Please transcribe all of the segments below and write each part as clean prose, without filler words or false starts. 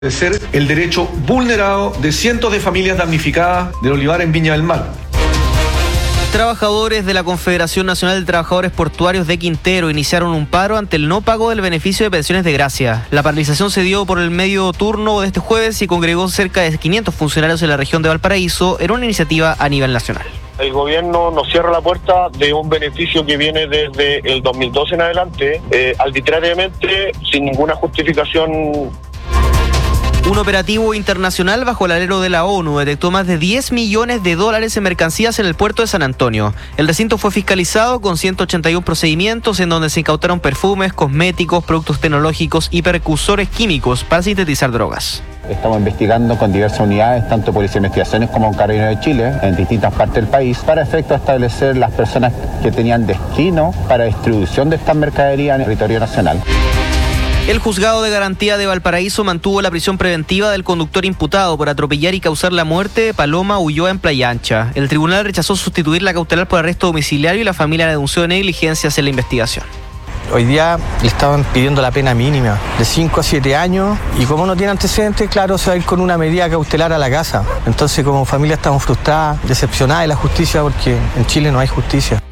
De ser el derecho vulnerado de cientos de familias damnificadas del olivar en Viña del Mar. Trabajadores de la Confederación Nacional de Trabajadores Portuarios de Quintero iniciaron un paro ante el no pago del beneficio de pensiones de gracia. La paralización se dio por el medio turno de este jueves y congregó cerca de 500 funcionarios en la región de Valparaíso en una iniciativa a nivel nacional. El gobierno nos cierra la puerta de un beneficio que viene desde el 2012 en adelante, arbitrariamente, sin ninguna justificación. Un operativo internacional bajo el alero de la ONU detectó más de $10 millones en mercancías en el puerto de San Antonio. El recinto fue fiscalizado con 181 procedimientos en donde se incautaron perfumes, cosméticos, productos tecnológicos y precursores químicos para sintetizar drogas. Estamos investigando con diversas unidades, tanto Policía de Investigaciones como Carabineros de Chile, en distintas partes del país, para efecto de establecer las personas que tenían destino para distribución de estas mercaderías en el territorio nacional. El juzgado de garantía de Valparaíso mantuvo la prisión preventiva del conductor imputado por atropellar y causar la muerte de Paloma Ulloa en Playa Ancha. El tribunal rechazó sustituir la cautelar por arresto domiciliario y la familia denunció negligencias en la investigación. Hoy día le estaban pidiendo la pena mínima, de 5 a 7 años, y como no tiene antecedentes, claro, se va a ir con una medida cautelar a la casa. Entonces, como familia estamos frustradas, decepcionadas de la justicia, porque en Chile no hay justicia.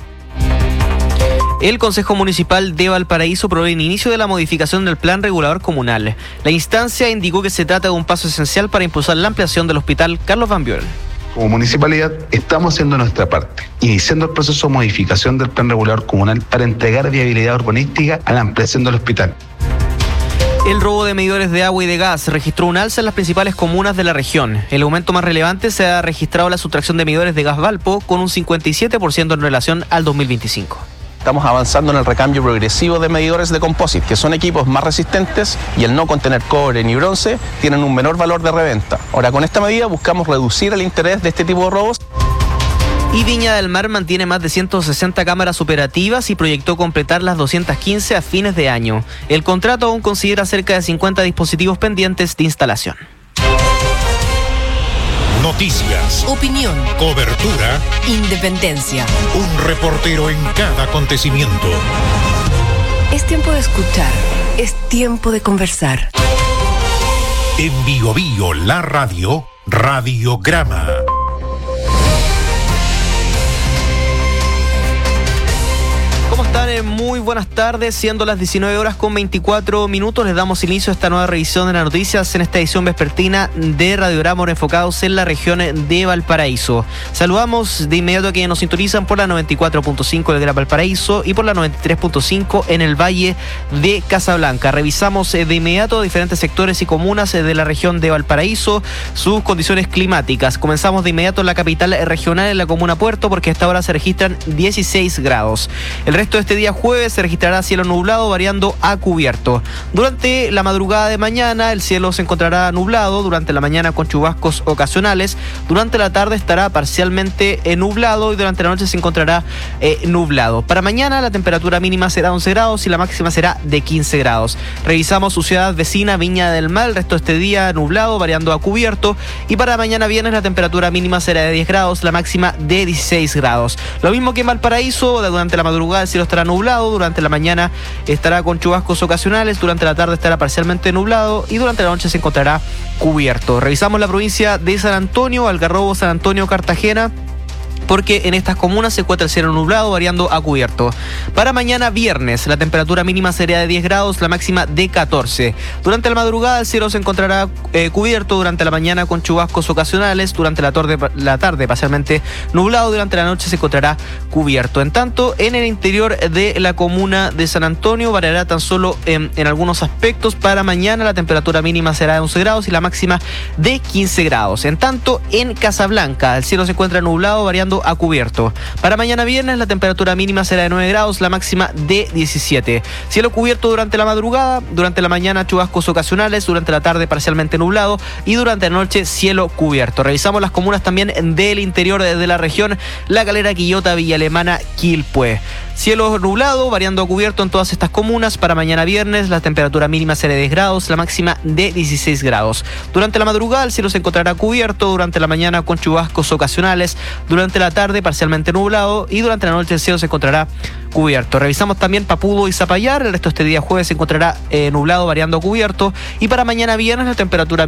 El Consejo Municipal de Valparaíso aprobó el inicio de la modificación del Plan Regulador Comunal. La instancia indicó que se trata de un paso esencial para impulsar la ampliación del Hospital Carlos Van Buren. Como municipalidad estamos haciendo nuestra parte, iniciando el proceso de modificación del Plan Regulador Comunal para entregar viabilidad urbanística a la ampliación del hospital. El robo de medidores de agua y de gas registró un alza en las principales comunas de la región. El aumento más relevante se ha registrado la sustracción de medidores de gas Valpo con un 57% en relación al 2025. Estamos avanzando en el recambio progresivo de medidores de composite, que son equipos más resistentes y al no contener cobre ni bronce, tienen un menor valor de reventa. Ahora, con esta medida buscamos reducir el interés de este tipo de robos. Y Viña del Mar mantiene más de 160 cámaras operativas y proyectó completar las 215 a fines de año. El contrato aún considera cerca de 50 dispositivos pendientes de instalación. Noticias, opinión, cobertura, independencia. Un reportero en cada acontecimiento. Es tiempo de escuchar, es tiempo de conversar. En Bio Bio, la radio, Radiograma. ¿Cómo están? Muy buenas tardes, siendo las 19:24, les damos inicio a esta nueva revisión de las noticias en esta edición vespertina de Radiograma enfocados en la región de Valparaíso. Saludamos de inmediato a quienes nos sintonizan por la 94.5 del Gran Valparaíso y por la 93.5 en el Valle de Casablanca. Revisamos de inmediato diferentes sectores y comunas de la región de Valparaíso, sus condiciones climáticas. Comenzamos de inmediato en la capital regional, en la comuna Puerto, porque a esta hora se registran 16 grados. El resto de este día jueves se registrará cielo nublado variando a cubierto. Durante la madrugada de mañana el cielo se encontrará nublado, durante la mañana con chubascos ocasionales, durante la tarde estará parcialmente nublado y durante la noche se encontrará nublado. Para mañana la temperatura mínima será 11 grados y la máxima será de 15 grados. Revisamos su ciudad vecina Viña del Mar, el resto de este día nublado variando a cubierto y para mañana viernes la temperatura mínima será de 10 grados, la máxima de 16 grados. Lo mismo que en Valparaíso, durante la madrugada el cielo estará nublado, durante la mañana estará con chubascos ocasionales, durante la tarde estará parcialmente nublado y durante la noche se encontrará cubierto. Revisamos la provincia de San Antonio, Algarrobo, San Antonio, Cartagena, porque en estas comunas se encuentra el cielo nublado variando a cubierto. Para mañana viernes la temperatura mínima sería de 10 grados, la máxima de 14. Durante la madrugada el cielo se encontrará cubierto, durante la mañana con chubascos ocasionales, durante la tarde parcialmente nublado, durante la noche se encontrará cubierto. En tanto, en el interior de la comuna de San Antonio variará tan solo en algunos aspectos. Para mañana la temperatura mínima será de 11 grados y la máxima de 15 grados. En tanto, en Casablanca el cielo se encuentra nublado variando a cubierto. Para mañana viernes la temperatura mínima será de 9 grados, la máxima de 17. Cielo cubierto durante la madrugada, durante la mañana chubascos ocasionales, durante la tarde parcialmente nublado y durante la noche cielo cubierto. Revisamos las comunas también del interior de la región, La Calera, Quillota, Villa Alemana, Quilpué. Cielo nublado, variando a cubierto en todas estas comunas. Para mañana viernes la temperatura mínima será de 10 grados, la máxima de 16 grados. Durante la madrugada el cielo se encontrará cubierto, durante la mañana con chubascos ocasionales, durante la la tarde parcialmente nublado y durante la noche el cielo se encontrará cubierto. Revisamos también Papudo y Zapallar. El resto de este día jueves se encontrará nublado variando a cubierto. Y para mañana viernes la temperatura